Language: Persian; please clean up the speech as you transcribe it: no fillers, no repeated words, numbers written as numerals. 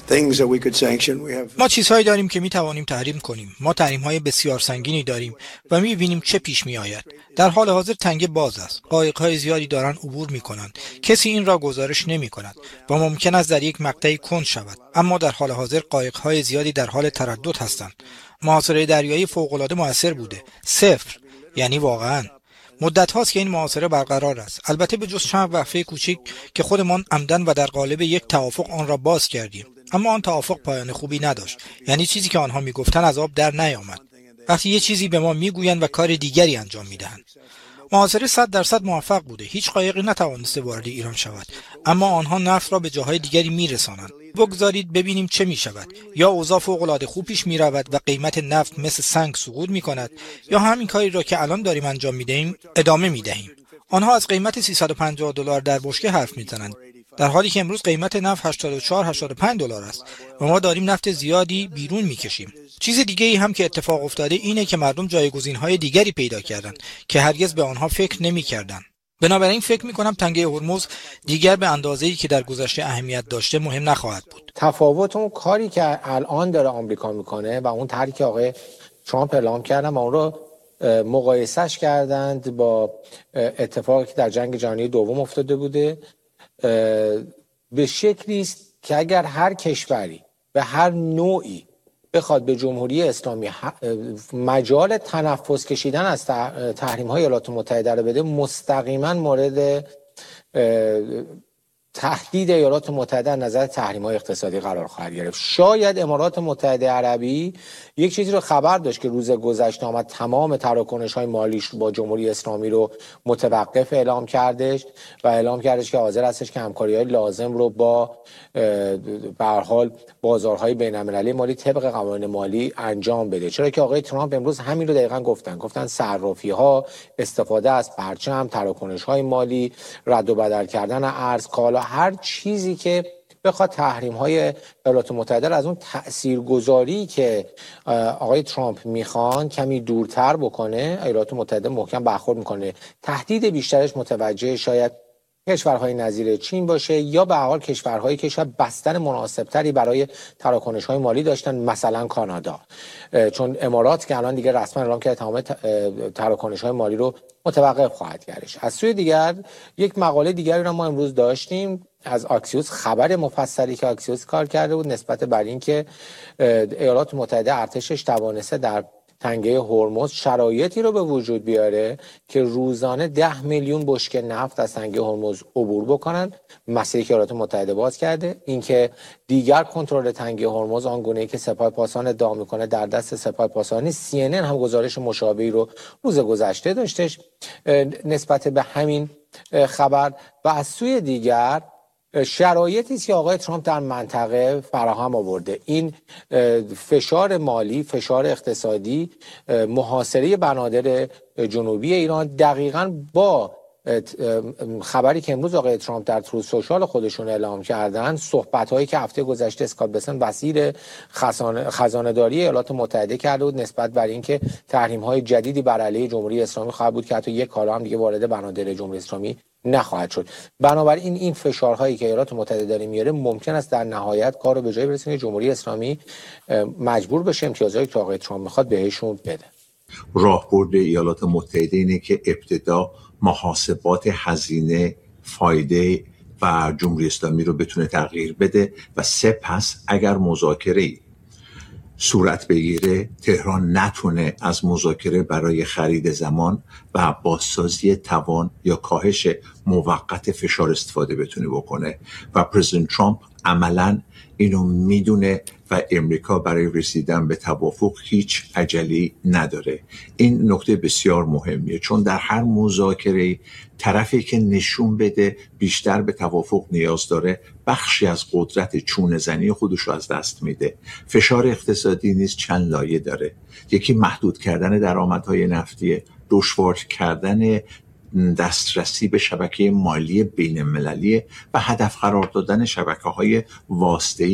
ما چیزهایی داریم که میتوانیم تحریم کنیم. ما تحریم‌های بسیار سنگینی داریم و می‌بینیم چه پیش می‌آید. در حال حاضر تنگه باز است. قایق‌های زیادی دارند عبور می‌کنند. کسی این را گزارش نمی‌کند و ممکن است در یک مقطعی کند شود. اما در حال حاضر قایق‌های زیادی در حال تردد هستند. محاصره دریایی فوق‌العاده مؤثر بوده. صفر، یعنی واقعاً مدت هاست که این محاصره برقرار است. البته به جز چند وقفه کوچک که خودمان عمدن و در قالب یک توافق آن را باز کردیم، اما آن توافق پایان خوبی نداشت. یعنی چیزی که آنها میگفتند از آب در نیامد. وقتی یه چیزی به ما میگویند و کار دیگری انجام میدهند. محاصره 100% موفق بوده. هیچ قایقی نتوانسته وارد ایران شود، اما آنها نفت را به جاهای دیگری میرسانند. بگذارید ببینیم چه می شود. یا اوضاع فوق‌العاده خوب پیش می رود و قیمت نفت مثل سنگ سقوط می کند، یا همین کاری را که الان داریم انجام می دهیم ادامه می دهیم. آنها از قیمت $350 در بشکه حرف می زنند، در حالی که امروز قیمت نفت $84-85 است و ما داریم نفت زیادی بیرون می کشیم. چیز دیگه ای هم که اتفاق افتاده اینه که مردم جایگزین‌های دیگری پیدا کردند که هرگز به آنها فکر نمی‌کردند. بنابراین فکر می‌کنم تنگه هرمز دیگر به اندازه‌ای که در گذشته اهمیت داشته مهم نخواهد بود. تفاوت اون کاری که الان داره آمریکا میکنه و اون طرحی که آقای ترامپ اعلام کردن و اون رو مقایسهش کردند با اتفاقی که در جنگ جهانی دوم افتاده بوده، به شکلی است که اگر هر کشوری به هر نوعی بخواد به جمهوری اسلامی مجال تنفس کشیدن از تحریم‌های ایالات متحده رو بده، مستقیما مورد تهدید ایالات متحده از نظر تحریم‌های اقتصادی قرار خواهد گرفت. شاید امارات متحده عربی یک چیزی رو خبر داشت که روز گذشته آمد تمام تراکنش‌های مالیش با جمهوری اسلامی رو متوقف اعلام کردش و اعلام کردش که حاضر هستش که همکاری‌های لازم رو با به هر حال بازارهای بین‌المللی مالی طبق قوانین مالی انجام بده. چرا که آقای ترامپ امروز همین رو دقیقاً گفتن صرافی‌ها، استفاده از پرچم، تراکنش‌های مالی، رد و بدل کردن ارز، کالا، هر چیزی که بخواد تحریم‌های ایالات متحده را از اون تاثیرگذاری که آقای ترامپ میخوان کمی دورتر بکنه، ایالات متحده محکم برخورد میکنه. تهدید بیشترش متوجه شاید کشورهای نظیر چین باشه یا به هر حال کشورهایی که شاید بستر مناسبتری برای تراکنش‌های مالی داشتن، مثلا کانادا، چون امارات که الان دیگه رسما اعلام کرده تمام تراکنش‌های مالی رو متوقف خواهد کردش. از سوی دیگر یک مقاله دیگری رو ما امروز داشتیم از آکسیوس، خبر مفصلی که آکسیوس کار کرده بود نسبت بر این که ایالات متحده ارتشش توانسته در تنگه هرمز شرایطی رو به وجود بیاره که روزانه 10 میلیون بشکه نفت از تنگه هرمز عبور بکنن. مسیری که ایالات متحده باز کرده، اینکه دیگر کنترل تنگه هرمز آنگونه‌ای که سپاه پاسداران ادعا میکنه در دست سپاه پاسداران. CNN هم گزارش مشابهی رو روز گذشته داشتش نسبت به همین خبر. و از سوی دیگر شرایطی که آقای ترامپ در منطقه فراهم آورده، این فشار مالی، فشار اقتصادی، محاصره بنادر جنوبی ایران، دقیقاً با خبری که امروز آقای ترامپ در تروث سوشال خودشون اعلام کردن، صحبت‌هایی که هفته گذشته اسکات بسن وزیر خزانه‌داری ایالات متحده کرده بود نسبت بر اینکه تحریم‌های جدیدی بر علیه جمهوری اسلامی خواهد بود که حتی یک کالا هم دیگه وارد بنادر جمهوری اسلامی نخواهد شد. بنابراین این فشارهایی که ایالات متحده داره میاره ممکن است در نهایت کار رو به جای برسونه که جمهوری اسلامی مجبور بشه امتیازاتی که آقای ترامپ میخواد بهشون بده. راهبرد ایالات متحده اینه که ابتدا محاسبات هزینه فایده و جمهوری اسلامی رو بتونه تغییر بده و سپس اگر مذاکره صورت بگیره تهران نتونه از مذاکره برای خرید زمان و بازسازی توان یا کاهش موقت فشار استفاده بتونه بکنه و پرزیدنت ترامپ عملاً اینو میدونه و امریکا برای رسیدن به توافق هیچ عجله‌ای نداره. این نکته بسیار مهمیه، چون در هر مذاکره طرفی که نشون بده بیشتر به توافق نیاز داره بخشی از قدرت چونه زنی خودش رو از دست میده. فشار اقتصادی نیز چند لایه داره. یکی محدود کردن درآمدهای نفتی، دشوار کردن دسترسی به شبکه مالی بین المللی و هدف قرار دادن شبکه‌های واسطه‌ای